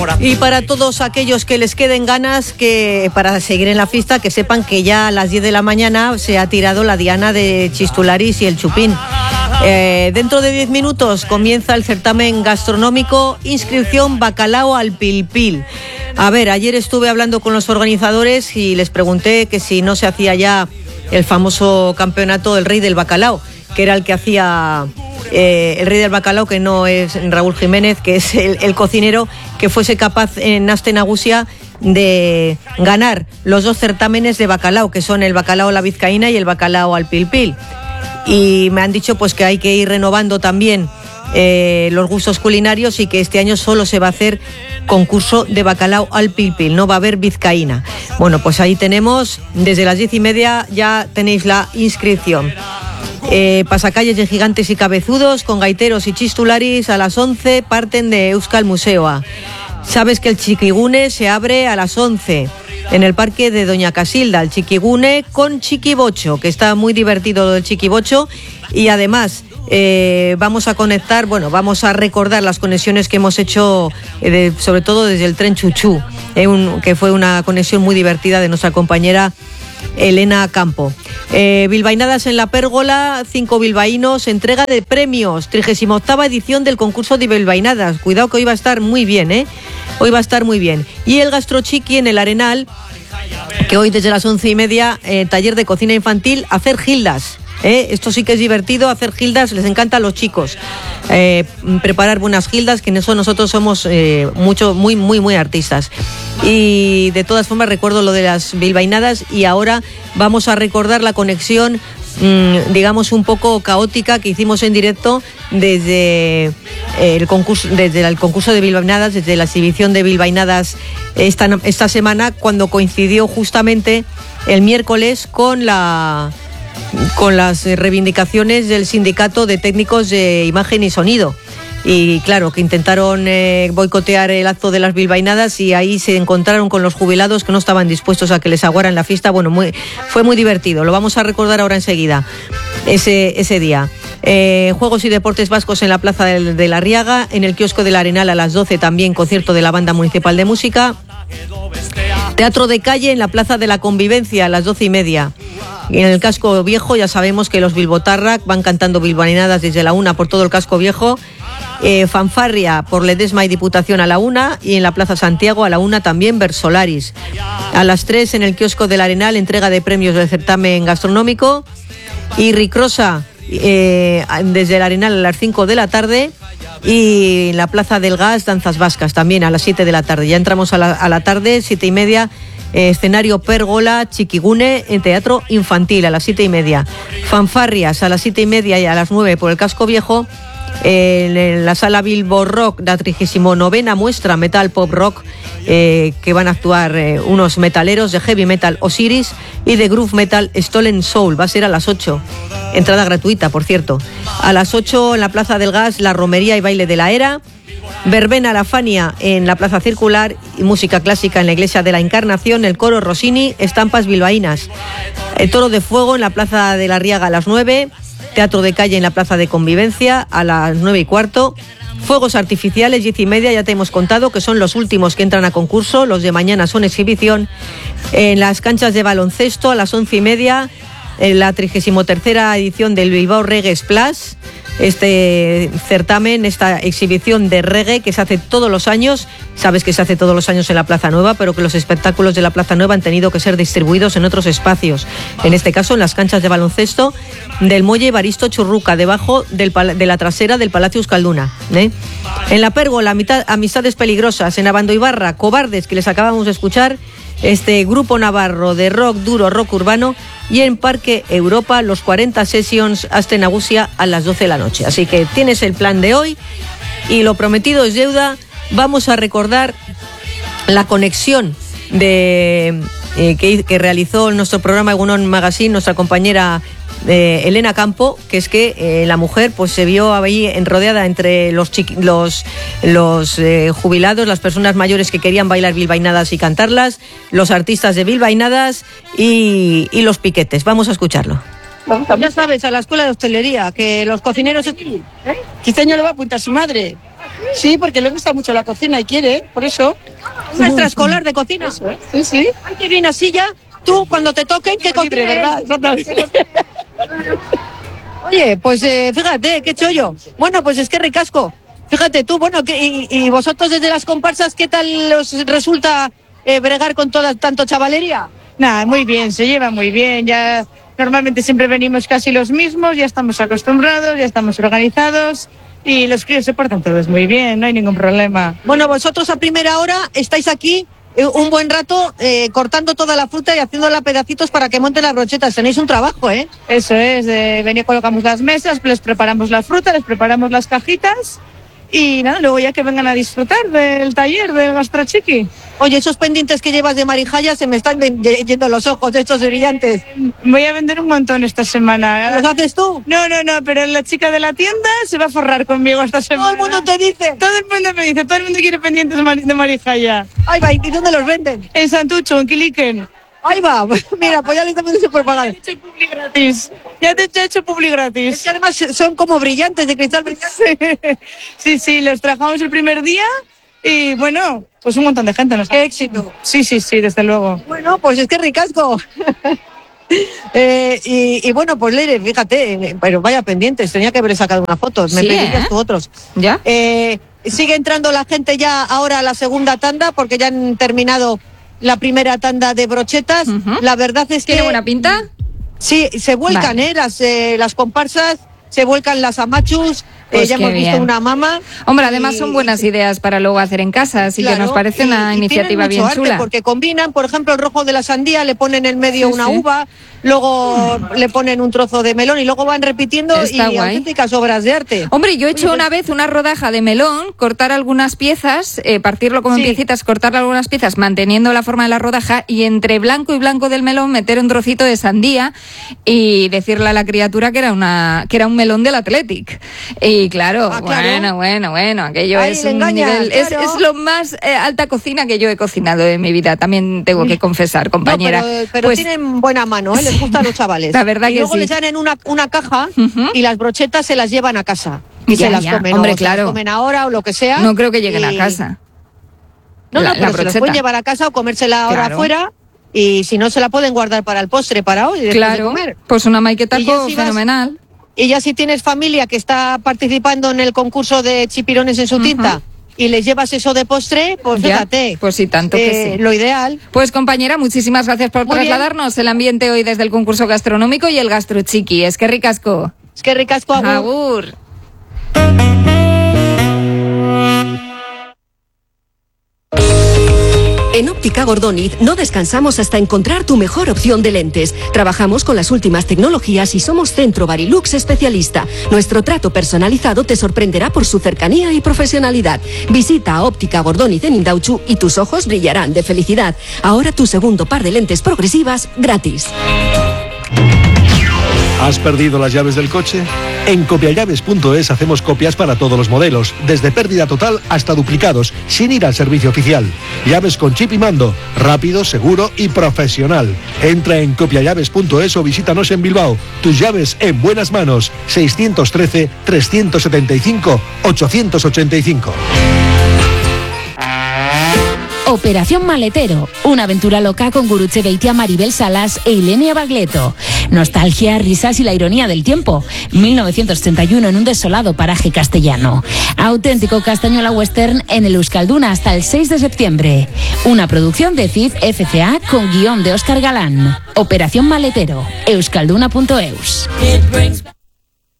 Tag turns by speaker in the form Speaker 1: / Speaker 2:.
Speaker 1: Y para todos aquellos que les queden ganas que para seguir en la fiesta, que sepan que ya a las 10 de la mañana se ha tirado la diana de Chistularis y el Chupín. Dentro de 10 minutos comienza el certamen gastronómico, inscripción bacalao al Pil Pil. A ver, ayer estuve hablando con los organizadores y les pregunté que si no se hacía ya el famoso campeonato del Rey del Bacalao, que era el que hacía el Rey del Bacalao, que no es Raúl Jiménez, que es el cocinero que fuese capaz en Aste Nagusia de ganar los dos certámenes de bacalao, que son el bacalao a la vizcaína y el bacalao al Pil Pil. Y me han dicho pues que hay que ir renovando también los gustos culinarios y que este año solo se va a hacer concurso de bacalao al Pil Pil, no va a haber vizcaína. Bueno, pues ahí tenemos, desde las 10:30 ya tenéis la inscripción. Pasacalles de gigantes y cabezudos con gaiteros y chistularis a las 11 parten de Euskal Museoa. Sabes que el Chiquigune se abre a las 11 en el parque de Doña Casilda, el Chiquigune con Chiquibocho, que está muy divertido lo del Chiquibocho. Y además vamos a conectar, vamos a recordar las conexiones que hemos hecho, sobre todo desde el tren Chuchú, que fue una conexión muy divertida de nuestra compañera Elena Campo. Bilbainadas en la Pérgola, 5 bilbaínos, entrega de premios, 38ª edición del concurso de bilbainadas. Cuidado que hoy va a estar muy bien, hoy va a estar muy bien. Y el Gastrochiqui en el Arenal, que hoy desde las 11:30, taller de cocina infantil, hacer gildas. Esto sí que es divertido, hacer gildas, les encanta a los chicos. Preparar buenas gildas, que en eso nosotros somos muy artistas. Y de todas formas recuerdo lo de las bilbainadas y ahora vamos a recordar la conexión, digamos un poco caótica, que hicimos en directo desde el concurso de bilbainadas, desde la exhibición de bilbainadas esta semana, cuando coincidió justamente el miércoles con las reivindicaciones del sindicato de técnicos de imagen y sonido. Y claro, que intentaron boicotear el acto de las bilbainadas y ahí se encontraron con los jubilados que no estaban dispuestos a que les aguaran la fiesta. Fue muy divertido, lo vamos a recordar ahora enseguida, ese día. Juegos y deportes vascos en la plaza de la Riaga, en el kiosco del Arenal a las 12 también concierto de la Banda Municipal de Música. Teatro de calle en la Plaza de la Convivencia a las 12:30. En el casco viejo ya sabemos que los bilbotarrak van cantando bilbainadas desde la 1 por todo el casco viejo. Fanfarria por Ledesma y Diputación a la 1, y en la Plaza Santiago a la 1 también Versolaris. A las 3 en el kiosco del Arenal, entrega de premios del certamen gastronómico. Y Ricrosa desde el Arenal a las 5 de la tarde. Y en la Plaza del Gas, danzas vascas también a las 7 de la tarde. Ya entramos a la tarde, 7:30. Escenario Pérgola, Chiquigune en teatro infantil a las 7:30. Fanfarrias a las 7:30 y a las 9 por el casco viejo. En la sala Bilbo Rock, la 39ª muestra Metal Pop Rock, que van a actuar unos metaleros de heavy metal Osiris y de groove metal Stolen Soul. Va a ser a las 8. Entrada gratuita, por cierto. A las 8 en la Plaza del Gas, la romería y baile de la era. Verbena la Fania en la Plaza Circular y música clásica en la Iglesia de la Encarnación, el coro Rossini, estampas bilbaínas. El Toro de Fuego en la Plaza de la Riaga a las 9, teatro de calle en la Plaza de Convivencia a las 9:15. Fuegos artificiales, 10:30, ya te hemos contado que son los últimos que entran a concurso, los de mañana son exhibición. En las canchas de baloncesto a las 11:30, en la 33ª edición del Bilbao Reggae Splash. Este certamen, esta exhibición de reggae que se hace todos los años, sabes que se hace todos los años en la Plaza Nueva, pero que los espectáculos de la Plaza Nueva han tenido que ser distribuidos en otros espacios, en este caso en las canchas de baloncesto del Muelle Evaristo Churruca, debajo de la trasera del Palacio Euskalduna. En la Pérgola, Amistades Peligrosas, en Abandoibarra, Cobardes, que les acabamos de escuchar, este grupo navarro de rock duro, rock urbano, y en Parque Europa los 40 Sessions Aste Nagusia a las 12 de la noche. Así que tienes el plan de hoy y lo prometido es deuda. Vamos a recordar la conexión que realizó nuestro programa Egunon Magazine, nuestra compañera Elena Campo, que es que la mujer pues se vio ahí rodeada entre los jubilados, las personas mayores que querían bailar bilbainadas y cantarlas, los artistas de bilbainadas y los piquetes. Vamos a escucharlo.
Speaker 2: Ya sabes, a la escuela de hostelería, que los cocineros... Este año le va a apuntar su madre. Sí, porque le gusta mucho la cocina y quiere, por eso.
Speaker 1: Una extraescolar de cocina.
Speaker 2: Eso, sí, sí.
Speaker 1: Ay, qué bien, así ya. Tú, cuando te toquen, que
Speaker 2: Libre, ¿verdad?
Speaker 1: Oye, pues fíjate, qué chollo. Bueno, pues es que ricasco. Fíjate tú, bueno, y vosotros desde las comparsas, ¿qué tal os resulta bregar con tanto chavalería?
Speaker 2: Nada, muy bien, se lleva muy bien. Ya normalmente siempre venimos casi los mismos, ya estamos acostumbrados, ya estamos organizados y los críos se portan todos muy bien, no hay ningún problema.
Speaker 1: Bueno, vosotros a primera hora estáis aquí un buen rato cortando toda la fruta y haciéndola a pedacitos para que monten las brochetas. Tenéis un trabajo, ¿eh?
Speaker 2: Eso es, venir, colocamos las mesas, les preparamos la fruta, les preparamos las cajitas y nada, luego ya que vengan a disfrutar del taller del gastrochiqui.
Speaker 1: Oye, esos pendientes que llevas de Marijaya se me están yendo los ojos, estos brillantes.
Speaker 2: Voy a vender un montón esta semana.
Speaker 1: ¿Los haces tú?
Speaker 2: No, pero la chica de la tienda se va a forrar conmigo esta semana.
Speaker 1: Todo el mundo te dice.
Speaker 2: Todo el mundo me dice, todo el mundo quiere pendientes de Marijaya.
Speaker 1: Ahí va, ¿y dónde los venden?
Speaker 2: En Santucho, en Quiliquen.
Speaker 1: Ahí va, mira, pues ya le estamos haciendo propaganda.
Speaker 2: Ya te he hecho publi gratis. Ya te he hecho publi gratis.
Speaker 1: Es que además son como brillantes, de cristal brillante.
Speaker 2: Sí, los trabajamos el primer día y bueno, pues un montón de gente nos.
Speaker 1: ¡Qué éxito!
Speaker 2: Sí, desde luego.
Speaker 1: Bueno, pues es que ricasco. Y bueno, pues Leire, fíjate, pero vaya pendientes, tenía que haber sacado unas fotos, me pedirías tú otros.
Speaker 3: ¿Ya?
Speaker 1: Sigue entrando la gente ya ahora a la segunda tanda porque ya han terminado la primera tanda de brochetas. La verdad es que...
Speaker 3: ¿Tiene buena pinta?
Speaker 1: Sí, se vuelcan, vale. Las comparsas, se vuelcan las amachus,
Speaker 3: pues
Speaker 1: ya hemos visto una mama.
Speaker 3: Hombre, además son buenas ideas para luego hacer en casa, así claro, que nos parece una iniciativa bien chula.
Speaker 1: Porque combinan, por ejemplo, el rojo de la sandía, le ponen en medio una uva, luego le ponen un trozo de melón y luego van repitiendo. Está y guay. Auténticas obras de arte.
Speaker 3: Hombre, yo he hecho una vez una rodaja de melón, cortar algunas piezas, partirlo como en piecitas, cortar algunas piezas, manteniendo la forma de la rodaja y entre blanco y blanco del melón meter un trocito de sandía y decirle a la criatura que era un melón del Athletic. Y claro, bueno, aquello ahí es un nivel, claro. es lo más alta cocina que yo he cocinado en mi vida, también tengo que confesar, compañera.
Speaker 1: No, pero pues, tienen buena mano, les gusta a los chavales.
Speaker 3: La verdad
Speaker 1: y
Speaker 3: que
Speaker 1: luego les dan en una caja y las brochetas se las llevan a casa y se las comen.
Speaker 3: Hombre, claro.
Speaker 1: Se las comen ahora o lo que sea.
Speaker 3: No creo que lleguen a casa.
Speaker 1: No, pero se las pueden llevar a casa o comérsela ahora afuera. Y si no, se la pueden guardar para el postre, para hoy, después de comer.
Speaker 3: Pues una maiquetaco fenomenal.
Speaker 1: Y ya si tienes familia que está participando en el concurso de chipirones en su tinta y les llevas eso de postre, pues fíjate.
Speaker 3: Pues sí, tanto que sí.
Speaker 1: Lo ideal.
Speaker 3: Pues compañera, muchísimas gracias por trasladarnos el ambiente hoy desde el concurso gastronómico y el gastrochiqui. Es que ricasco.
Speaker 1: Agur.
Speaker 4: En Óptica Gordoniz no descansamos hasta encontrar tu mejor opción de lentes. Trabajamos con las últimas tecnologías y somos Centro Barilux especialista. Nuestro trato personalizado te sorprenderá por su cercanía y profesionalidad. Visita a Óptica Gordoniz en Indauchu y tus ojos brillarán de felicidad. Ahora tu segundo par de lentes progresivas gratis.
Speaker 5: ¿Has perdido las llaves del coche? En copiallaves.es hacemos copias para todos los modelos, desde pérdida total hasta duplicados, sin ir al servicio oficial. Llaves con chip y mando, rápido, seguro y profesional. Entra en copiallaves.es o visítanos en Bilbao. Tus llaves en buenas manos. 613-375-885.
Speaker 6: Operación Maletero, una aventura loca con Gurutze Beitia, Maribel Salas e Ilenia Bagleto. Nostalgia, risas y la ironía del tiempo. 1931 en un desolado paraje castellano. Auténtico castañuela western en el Euskalduna hasta el 6 de septiembre. Una producción de CIF FCA con guión de Óscar Galán. Operación Maletero, euskalduna.eus.